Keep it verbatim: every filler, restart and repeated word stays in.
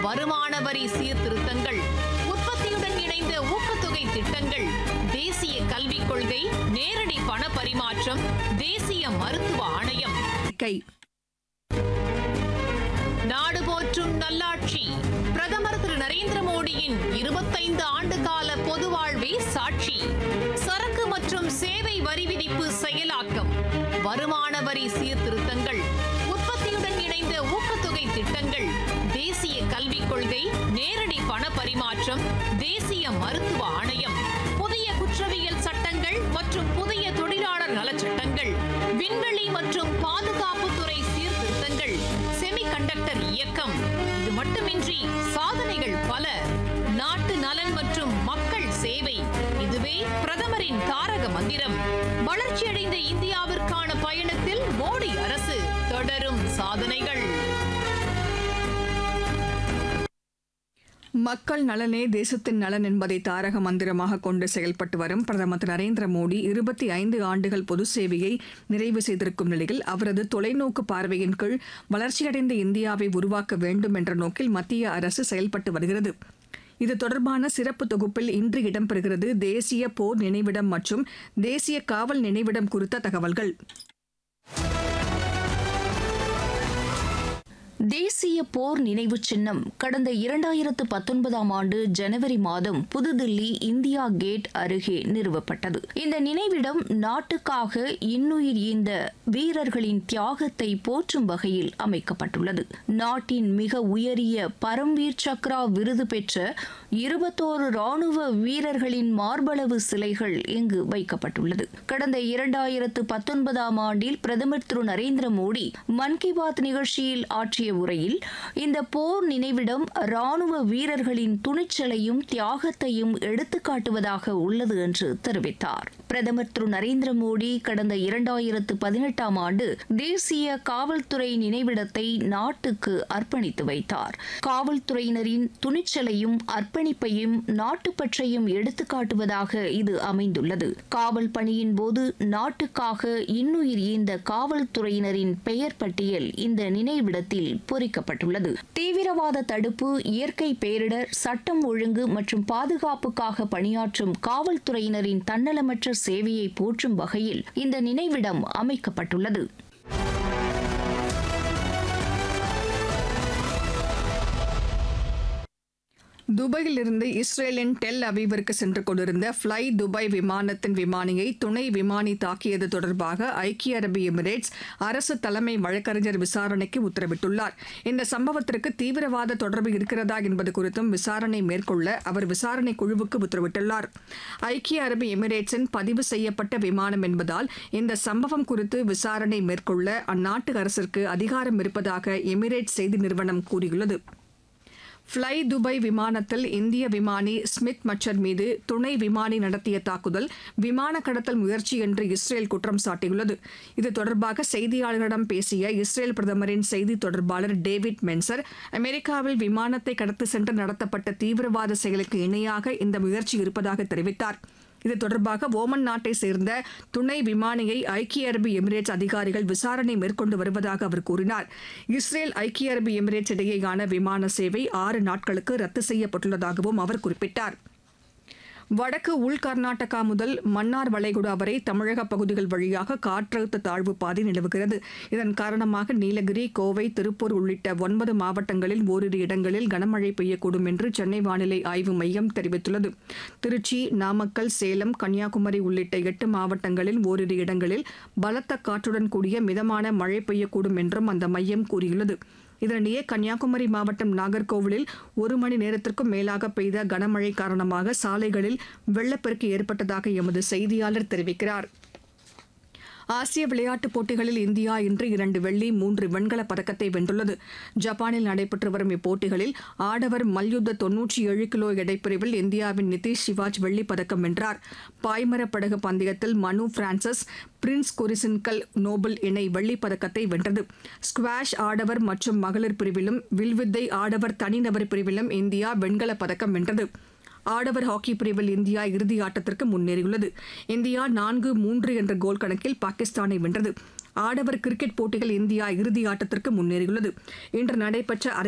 வருமான வரி சீர்திருத்தங்கள், உற்பத்தியுடன் இணைந்த ஊக்கத்தொகை திட்டங்கள், தேசிய கல்விக் கொள்கை, நேரடி பண பரிமாற்றம், தேசிய மருத்துவ ஆணையம். கை நாடு போற்றும் நல்லாட்சி. பிரதமர் திரு நரேந்திர மோடியின் இருபத்தைந்து ஆண்டு கால பொது வாழ்வே சாட்சி. சரக்கு மற்றும் சேவை வரி விதிப்பு செயலாக்கம், வருமான வரி சீர்திருத்தங்கள், உற்பத்தியுடன் இணைந்த ஊக்கத்தொகை திட்டங்கள், தேசிய கல்விக் கொள்கை, நேரடி பண பரிமாற்றம், தேசிய மருத்துவ ஆணையம், புதிய குற்றவியல் சட்டங்கள் மற்றும் புதிய தொழிலாளர் நலச்சட்டங்கள், விண்வெளி மற்றும் பாதுகாப்புத்துறை சீர்திருத்தங்கள், செமிகண்டக்டர் இயக்கம். இது மட்டுமின்றி சாதனைகள் பல. நாட்டு நலன் மற்றும் மக்கள் சேவை, இதுவே பிரதமரின் தாரக மந்திரம். வளர்ச்சியடைந்த இந்தியாவிற்கான பயணத்தில் மோடி அரசு தொடரும் சாதனைகள். மக்கள் நலனே தேசத்தின் நலன் என்பதை தாரக மந்திரமாக கொண்டு செயல்பட்டு வரும் பிரதமர் திரு நரேந்திர மோடி இருபத்தி ஐந்து ஆண்டுகள் பொது சேவையை நிறைவு செய்திருக்கும் நிலையில் அவரது தொலைநோக்கு பார்வையின் கீழ் வளர்ச்சியடைந்த இந்தியாவை உருவாக்க வேண்டும் என்ற நோக்கில் மத்திய அரசு செயல்பட்டு வருகிறது. இது தொடர்பான சிறப்பு தொகுப்பில் இன்று இடம்பெறுகிறது தேசிய போர் நினைவிடம் மற்றும் தேசிய காவல் நினைவிடம் குறித்த தகவல்கள். தேசிய போர் நினைவு சின்னம் கடந்த இரண்டாயிரத்து பத்தொன்பதாம் ஆண்டு ஜனவரி மாதம் புதுதில்லி இந்தியா கேட் அருகே நிறுவப்பட்டது. இந்த நினைவிடம் நாட்டுக்காக இன்னுயிர் ஈந்த வீரர்களின் தியாகத்தை போற்றும் வகையில் அமைக்கப்பட்டுள்ளது. நாட்டின் மிக உயரிய பரம்வீர் சக்ரா விருது பெற்ற இருபத்தோரு ராணுவ வீரர்களின் மார்பளவு சிலைகள் இங்கு வைக்கப்பட்டுள்ளது. கடந்த இரண்டாயிரத்து பத்தொன்பதாம் ஆண்டில் பிரதமர் திரு நரேந்திர மோடி மன் கி பாத் நிகழ்ச்சியில் ஆற்றிய உரையில் இந்த போர் நினைவிடம் ராணுவ வீரர்களின் துணிச்சலையும் தியாகத்தையும் எடுத்துக்காட்டுவதாக உள்ளது என்று தெரிவித்தார். பிரதமர் திரு நரேந்திர மோடி கடந்த இரண்டாயிரத்து பதினெட்டாம் ஆண்டு தேசிய காவல்துறை நினைவிடத்தை நாட்டுக்கு அர்ப்பணித்து வைத்தார். காவல்துறையினரின் துணிச்சலையும் அர்ப்பணிப்பையும் நாட்டுப்பற்றையும் எடுத்துக்காட்டுவதாக இது அமைந்துள்ளது. காவல் பணியின் போது நாட்டுக்காக இன்னுயிர் ஈந்த காவல்துறையினரின் பெயர் பட்டியல் இந்த நினைவிடத்தில் பொறிக்கப்பட்டுள்ளது. தீவிரவாத தடுப்பு, இயற்கை பேரிடர், சட்டம் ஒழுங்கு மற்றும் பாதுகாப்புக்காக பணியாற்றும் காவல்துறையினரின் தன்னலமற்ற சேவையை போற்றும் வகையில் இந்த நினைவிடம் அமைக்கப்பட்டுள்ளது. துபாயில் இருந்து இஸ்ரேலின் டெல் அவீவிற்கு சென்று கொண்டிருந்த ஃப்ளை துபாய் விமானத்தின் விமானியை துணை விமானி தாக்கியது தொடர்பாக ஐக்கிய அரபு எமிரேட்ஸ் அரசு தலைமை வழக்கறிஞர் விசாரணைக்கு உத்தரவிட்டுள்ளார். இந்த சம்பவத்திற்கு தீவிரவாத தொடர்பு இருக்கிறதா என்பது குறித்தும் விசாரணை மேற்கொள்ள அவர் விசாரணை குழுவுக்கு உத்தரவிட்டுள்ளார். ஐக்கிய அரபு எமிரேட்ஸின் பதிவு செய்யப்பட்ட விமானம் என்பதால் இந்த சம்பவம் குறித்து விசாரணை மேற்கொள்ள அந்நாட்டு அரசிற்கு அதிகாரம் இருப்பதாக எமிரேட்ஸ் செய்தி நிறுவனம் கூறியுள்ளது. ஃப்ளை துபாய் விமானத்தில் இந்திய விமானி ஸ்மித் மச்சர் மீது துணை விமானி நடத்திய தாக்குதல் விமான கடத்தல் முயற்சி என்று இஸ்ரேல் குற்றம் சாட்டியுள்ளது. இது தொடர்பாக செய்தியாளர்களிடம் பேசிய இஸ்ரேல் பிரதமரின் செய்தி தொடர்பாளர் டேவிட் மென்சர், அமெரிக்காவில் விமானத்தை கடத்தி சென்று நடத்தப்பட்ட தீவிரவாத செயலுக்கு இணையாக இந்த முயற்சி இருப்பதாக தெரிவித்தார். இது தொடர்பாக ஓமன் நாட்டை சேர்ந்த துணை விமானியை ஐக்கிய அரபு எமிரேட்ஸ் அதிகாரிகள் விசாரணை மேற்கொண்டு வருவதாக அவர் கூறினார். இஸ்ரேல் ஐக்கிய அரபு எமிரேட்ஸ் இடையேயான விமான சேவை ஆறு நாட்களுக்கு ரத்து செய்யப்பட்டுள்ளதாகவும் அவர் குறிப்பிட்டார். வடக்கு உள் கர்நாடகா முதல் மன்னார் வளைகுடா வரை தமிழக பகுதிகள் வழியாக காற்றழுத்த தாழ்வு பாதை நிலவுகிறது. இதன் காரணமாக நீலகிரி, கோவை, திருப்பூர் உள்ளிட்ட ஒன்பது மாவட்டங்களில் ஓரிரு இடங்களில் கனமழை பெய்யக்கூடும் என்று சென்னை வானிலை ஆய்வு மையம் தெரிவித்துள்ளது. திருச்சி, நாமக்கல், சேலம், கன்னியாகுமரி உள்ளிட்ட எட்டு மாவட்டங்களில் ஓரிரு இடங்களில் பலத்த காற்றுடன் கூடிய மிதமான மழை பெய்யக்கூடும் என்றும் அந்த மையம் கூறியுள்ளது. இதனிடையே கன்னியாகுமரி மாவட்டம் நாகர்கோவிலில் ஒரு மணி நேரத்திற்கும் மேலாக பெய்த கனமழை காரணமாக சாலைகளில் வெள்ளப்பெருக்கு ஏற்பட்டதாக எமது செய்தியாளர் தெரிவிக்கிறார். ஆசிய விளையாட்டுப் போட்டிகளில் இந்தியா இன்று இரண்டு வெள்ளி, மூன்று வெண்கலப் பதக்கத்தை வென்றுள்ளது. ஜப்பானில் நடைபெற்று வரும் இப்போட்டிகளில் ஆடவர் மல்யுத்த தொன்னூற்றி ஏழு கிலோ எடைப்பிரிவில் இந்தியாவின் நிதிஷ் சிவாஜ் வெள்ளிப் பதக்கம் வென்றார். பாய்மரப் படகு பந்தயத்தில் மனு பிரான்சிஸ், பிரின்ஸ் கொரிசின்கல் நோபல் இணை வெள்ளிப் பதக்கத்தை வென்றது. ஸ்குவாஷ் ஆடவர் மற்றும் மகளிர் பிரிவிலும், வில்வித்தை ஆடவர் தனிநபர் பிரிவிலும் இந்தியா வெண்கலப் பதக்கம் வென்றது. ஆடவர் ஹாக்கி பிரிவில் இந்தியா இறுதி ஆட்டத்திற்கு முன்னேறியுள்ளது. இந்தியா நான்கு மூன்று என்ற கோல் கணக்கில் பாகிஸ்தானை வென்றது. ஆடவர் கிரிக்கெட் போட்டியில் இந்தியா இறுதி ஆட்டத்திற்கு முன்னேறியுள்ளது. இன்று நடைபெற்ற